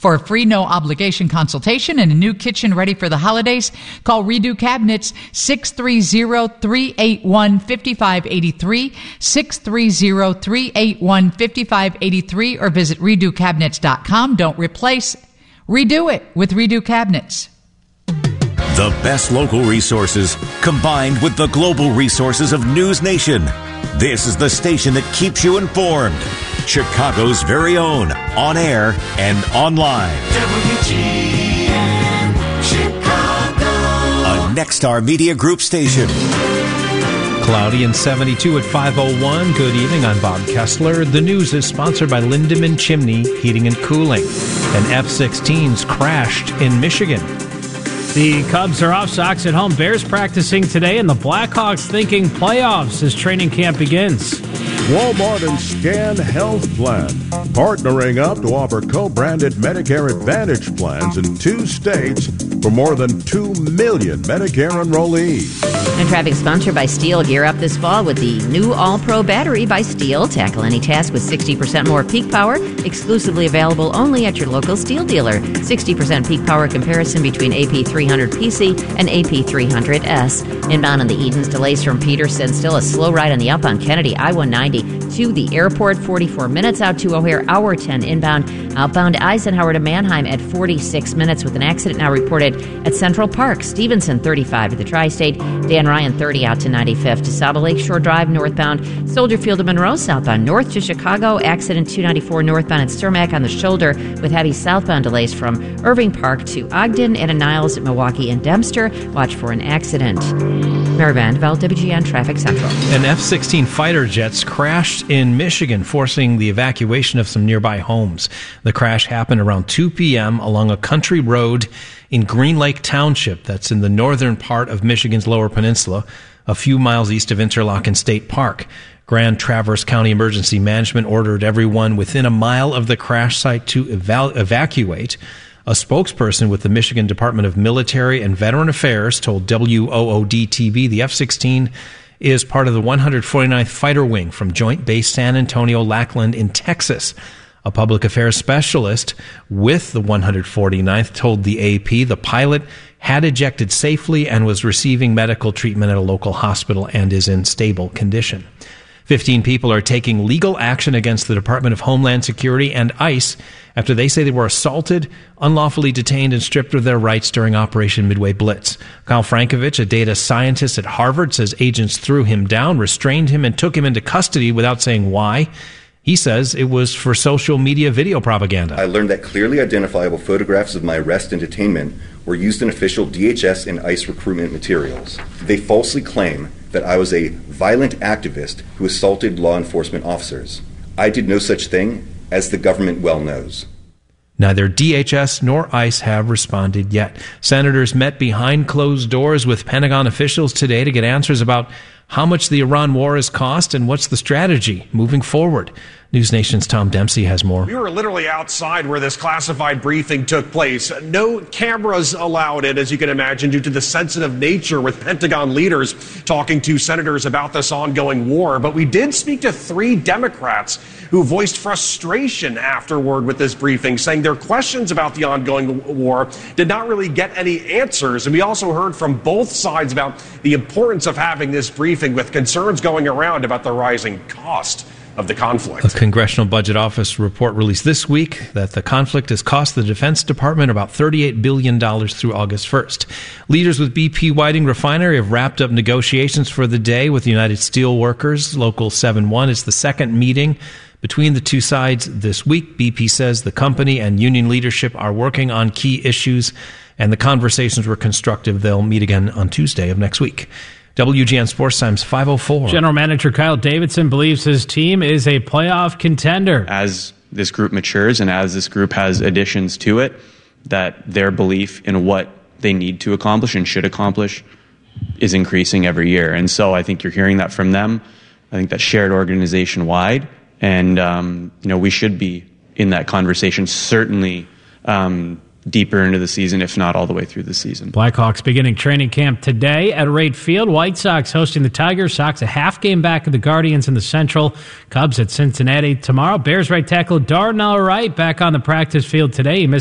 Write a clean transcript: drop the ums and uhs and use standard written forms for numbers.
For a free, no-obligation consultation and a new kitchen ready for the holidays, call Redo Cabinets 630-381-5583, 630-381-5583, or visit redocabinets.com. Don't replace, redo it with Redo Cabinets. The best local resources combined with the global resources of News Nation. This is the station that keeps you informed. Chicago's very own, on air and online. WGN Chicago. A Nexstar Media Group station. Cloudy and 72 at 5:01. Good evening, I'm Bob Kessler. The news is sponsored by Lindemann Chimney Heating and Cooling. An F-16's crashed in Michigan. The Cubs are off, Sox at home. Bears practicing today, and the Blackhawks thinking playoffs as training camp begins. Walmart and Scan Health Plan, partnering up to offer co-branded Medicare Advantage plans in 2 states for more than 2 million Medicare enrollees. And traffic sponsored by Steel. Gear up this fall with the new All-Pro battery by Steel. Tackle any task with 60% more peak power. Exclusively available only at your local Steel dealer. 60% peak power comparison between AP300PC and AP300S. Inbound on the Edens, delays from Peterson. Still a slow ride on the up on Kennedy. I-190 to the airport. 44 minutes out to O'Hare. Hour 10 inbound. Outbound Eisenhower to Mannheim at 46 minutes with an accident now reported at Central Park. Stevenson 35 to the Tri-State. Dan Ryan 30 out to 95th to Saba Lakeshore Drive northbound. Soldier Field to Monroe southbound. North to Chicago. Accident 294 northbound at Cermak on the shoulder with heavy southbound delays from Irving Park to Ogden and a Niles at Milwaukee and Dempster. Watch for an accident. Mary Vandeveld, WGN Traffic Central. An F-16 fighter jets crashed in Michigan, forcing the evacuation of some nearby homes. The crash happened around 2 p.m. along a country road in Green Lake Township, that's in the northern part of Michigan's Lower Peninsula, a few miles east of Interlochen State Park. Grand Traverse County Emergency Management ordered everyone within a mile of the crash site to evacuate. A spokesperson with the Michigan Department of Military and Veteran Affairs told WOOD-TV the F-16 is part of the 149th Fighter Wing from Joint Base San Antonio Lackland in Texas. A public affairs specialist with the 149th told the AP the pilot had ejected safely and was receiving medical treatment at a local hospital and is in stable condition. 15 people are taking legal action against the Department of Homeland Security and ICE after they say they were assaulted, unlawfully detained, and stripped of their rights during Operation Midway Blitz. Kyle Frankovich, a data scientist at Harvard, says agents threw him down, restrained him, and took him into custody without saying why. He says it was for social media video propaganda. I learned that clearly identifiable photographs of my arrest and detainment were used in official DHS and ICE recruitment materials. They falsely claim that I was a violent activist who assaulted law enforcement officers. I did no such thing, as the government well knows. Neither DHS nor ICE have responded yet. Senators met behind closed doors with Pentagon officials today to get answers about how much the Iran war has cost and what's the strategy moving forward. News Nation's Tom Dempsey has more. We were literally outside where this classified briefing took place. No cameras allowed in, as you can imagine, due to the sensitive nature with Pentagon leaders talking to senators about this ongoing war. But we did speak to 3 Democrats who voiced frustration afterward with this briefing, saying their questions about the ongoing war did not really get any answers. And we also heard from both sides about the importance of having this briefing, with concerns going around about the rising cost of the conflict. A Congressional Budget Office report released this week that the conflict has cost the Defense Department about $38 billion through August 1st. Leaders with BP Whiting Refinery have wrapped up negotiations for the day with United Steelworkers. Local 7-1 is the second meeting between the two sides this week. BP says the company and union leadership are working on key issues, and the conversations were constructive. They'll meet again on Tuesday of next week. WGN Sports Times 5:04. General Manager Kyle Davidson believes his team is a playoff contender. As this group matures and as this group has additions to it, that their belief in what they need to accomplish and should accomplish is increasing every year. And so I think you're hearing that from them. I think that's shared organization-wide. And, we should be in that conversation, certainly deeper into the season, if not all the way through the season. Blackhawks beginning training camp today at Wright Field. White Sox hosting the Tigers. Sox a half game back of the Guardians in the Central. Cubs at Cincinnati tomorrow. Bears right tackle Darnell Wright back on the practice field today. He missed